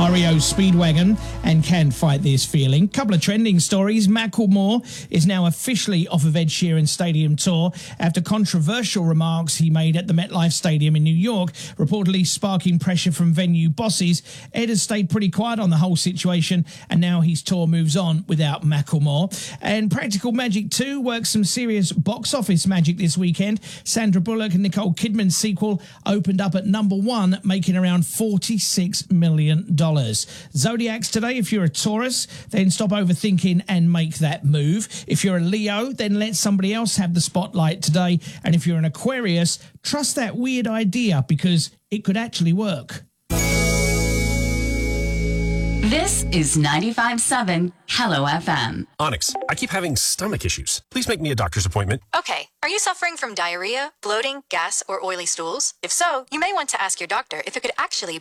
REO Speedwagon and Can't Fight This Feeling. Couple of trending stories. Macklemore is now officially off of Ed Sheeran's stadium tour after controversial remarks he made at the MetLife Stadium in New York, reportedly sparking pressure from venue bosses. Ed has stayed pretty quiet on the whole situation, and now his tour moves on without Macklemore. And Practical Magic 2 works some serious box office magic this weekend. Sandra Bullock and Nicole Kidman's sequel opened up at number 1, making around $46 million. Zodiacs today, if you're a Taurus, then stop overthinking and make that move. If you're a Leo, then let somebody else have the spotlight today. And if you're an Aquarius, trust that weird idea because it could actually work. This is 95.7 Hello FM. Onyx, I keep having stomach issues. Please make me a doctor's appointment. Okay. Are you suffering from diarrhea, bloating, gas, or oily stools? If so, you may want to ask your doctor if it could actually